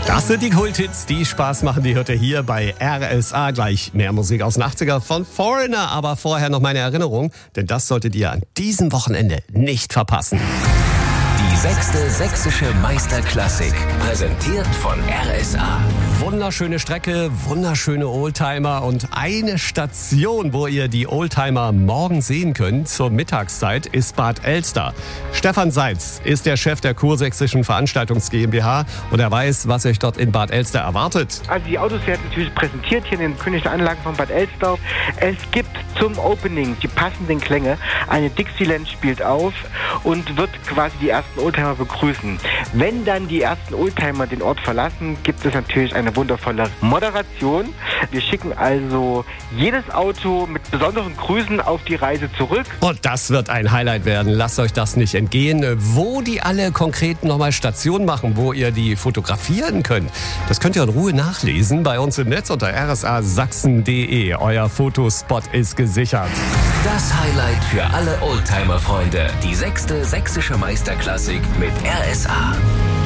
Das sind die Kulthits, die Spaß machen. Die hört ihr hier bei RSA. Gleich mehr Musik aus den 80er von Foreigner. Aber vorher noch meine Erinnerung, denn das solltet ihr an diesem Wochenende nicht verpassen. Die 6. Sächsische Meisterklassik, präsentiert von RSA. Wunderschöne Strecke, wunderschöne Oldtimer und eine Station, wo ihr die Oldtimer morgen sehen könnt zur Mittagszeit, ist Bad Elster. Stefan Seitz ist der Chef der Kursächsischen Veranstaltungs GmbH und er weiß, was euch dort in Bad Elster erwartet. Also die Autos werden natürlich präsentiert hier in den königlichen Anlagen von Bad Elster. Es gibt zum Opening die passenden Klänge. Eine Dixieland spielt auf und wird quasi die ersten Oldtimer begrüßen. Wenn dann die ersten Oldtimer den Ort verlassen, gibt es natürlich eine wundervolle Moderation. Wir schicken also jedes Auto mit besonderen Grüßen auf die Reise zurück. Und das wird ein Highlight werden. Lasst euch das nicht entgehen. Wo die alle konkret nochmal Station machen, wo ihr die fotografieren könnt, das könnt ihr in Ruhe nachlesen bei uns im Netz unter rsasachsen.de. Euer Fotospot ist gesichert. Das Highlight für alle Oldtimer-Freunde. Die 6. Sächsische Meisterklassik mit RSA.